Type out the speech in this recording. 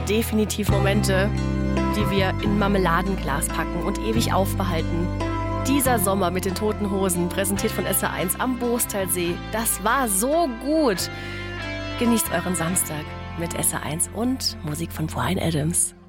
definitiv Momente, die wir in Marmeladenglas packen und ewig aufbehalten. Dieser Sommer mit den Toten Hosen, präsentiert von SR1 am Boostalsee. Das war so gut. Genießt euren Samstag mit SR1 und Musik von Bryan Adams.